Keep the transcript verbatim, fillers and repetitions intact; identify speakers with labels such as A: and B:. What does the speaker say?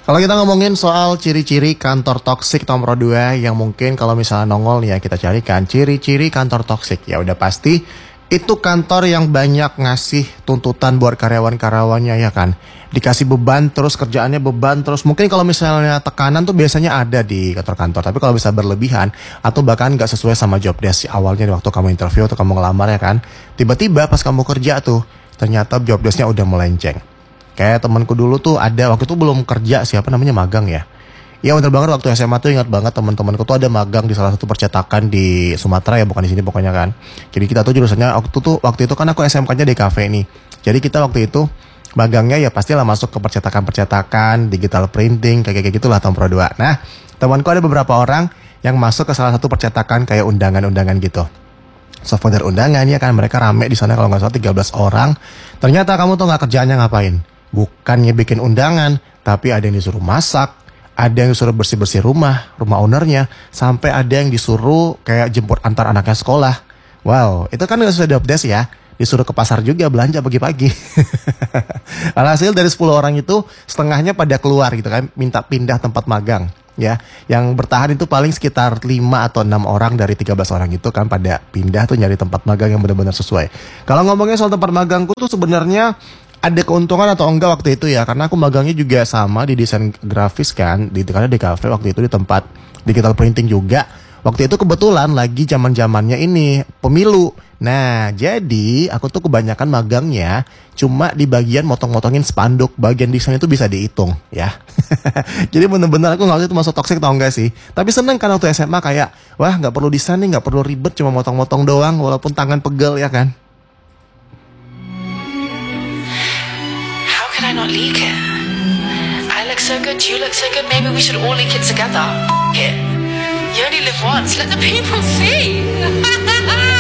A: Kalau kita ngomongin soal ciri-ciri kantor toksik nomor dua yang mungkin kalau misalnya nongol nih ya kita carikan ciri-ciri kantor toksik. Ya udah pasti itu kantor yang banyak ngasih tuntutan buat karyawan-karyawannya ya kan. Dikasih beban terus kerjaannya beban terus. Mungkin kalau misalnya tekanan tuh biasanya ada di kantor-kantor. Tapi kalau bisa berlebihan atau bahkan gak sesuai sama job desk awalnya waktu kamu interview atau kamu ngelamar ya kan. Tiba-tiba pas kamu kerja tuh ternyata job desknya udah melenceng. Kayak temanku dulu tuh ada waktu itu belum kerja siapa namanya magang ya. Iya bener banget waktu S M A tuh ingat banget teman-temanku tuh ada magang di salah satu percetakan di Sumatera ya bukan di sini pokoknya kan. Jadi kita tuh jurusannya waktu tuh waktu itu kan aku S M K-nya di kafe nih. Jadi kita waktu itu magangnya ya pastilah masuk ke percetakan-percetakan, digital printing kayak kayak gitulah tahun pro dua. Nah, temanku ada beberapa orang yang masuk ke salah satu percetakan kayak undangan-undangan gitu. Souvenir undangan ya kan mereka rame di sana kalau nggak salah tiga belas orang. Ternyata kamu tuh nggak kerjaannya ngapain? Bukannya bikin undangan, tapi ada yang disuruh masak, ada yang disuruh bersih-bersih rumah, rumah ownernya, sampai ada yang disuruh kayak jemput antar anaknya sekolah. Wow, itu kan nggak sesuai job desk ya. Disuruh ke pasar juga belanja pagi-pagi. Alhasil dari sepuluh orang itu setengahnya pada keluar gitu kan, minta pindah tempat magang. Ya, yang bertahan itu paling sekitar lima atau enam orang dari tiga belas orang itu kan pada pindah tuh nyari tempat magang yang benar-benar sesuai. Kalau ngomongin soal tempat magangku tuh sebenarnya ada keuntungan atau enggak waktu itu ya, karena aku magangnya juga sama di desain grafis kan, di karena di kafe waktu itu di tempat digital printing juga. Waktu itu kebetulan lagi zaman-zamannya ini pemilu. Nah, jadi aku tuh kebanyakan magangnya cuma di bagian motong-motongin spanduk, bagian desain itu bisa dihitung ya. Jadi bener-bener aku nggak itu masuk toxic tau enggak sih. Tapi seneng kan waktu S M A kayak, wah nggak perlu desain nih, nggak perlu ribet, cuma motong-motong doang walaupun tangan pegel ya kan.
B: I not leak it. I look so good, you look so good. Maybe we should all leak it together. Here, you only live once. Let the people see.